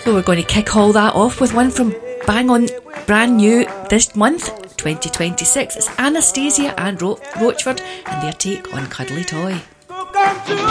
So we're going to kick all that off with one from bang on brand new this month, 2026. It's Anastasia and Roachford and their take on Cuddly Toy.